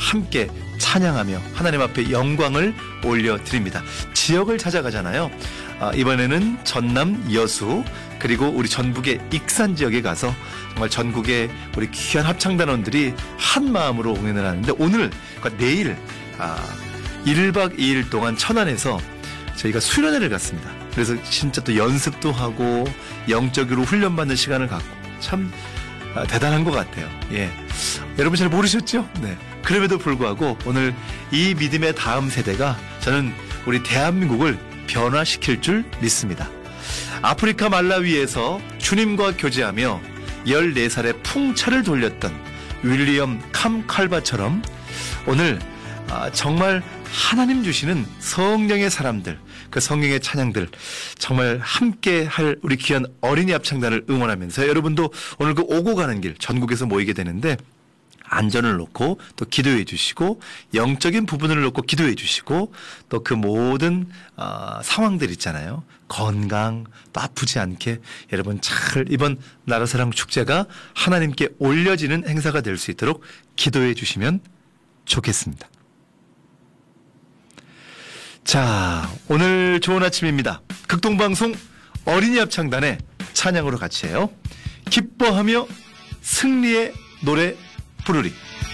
함께 찬양하며 하나님 앞에 영광을 올려드립니다. 지역을 찾아가잖아요. 이번에는 전남 여수 그리고 우리 전북의 익산 지역에 가서 정말 전국의 우리 귀한 합창단원들이 한 마음으로 공연을 하는데 오늘 그러니까 내일 1박 2일 동안 천안에서 저희가 수련회를 갔습니다. 그래서 진짜 또 연습도 하고 영적으로 훈련받는 시간을 갖고 참 대단한 것 같아요. 예, 여러분 잘 모르셨죠? 네. 그럼에도 불구하고 오늘 이 믿음의 다음 세대가 저는 우리 대한민국을 변화시킬 줄 믿습니다. 아프리카 말라위에서 주님과 교제하며 14살의 풍차를 돌렸던 윌리엄 캄 칼바처럼 오늘 정말 하나님 주시는 성령의 사람들, 그 성령의 찬양들 정말 함께 할 우리 귀한 어린이 합창단을 응원하면서 여러분도 오늘 그 오고 가는 길 전국에서 모이게 되는데 안전을 놓고 또 기도해 주시고 영적인 부분을 놓고 기도해 주시고 또 그 모든 상황들 있잖아요. 건강 또 아프지 않게 여러분 잘 이번 나라사랑 축제가 하나님께 올려지는 행사가 될 수 있도록 기도해 주시면 좋겠습니다. 자, 오늘 좋은 아침입니다. 극동방송 어린이 합창단의 찬양으로 같이 해요. 기뻐하며 승리의 노래 부르리.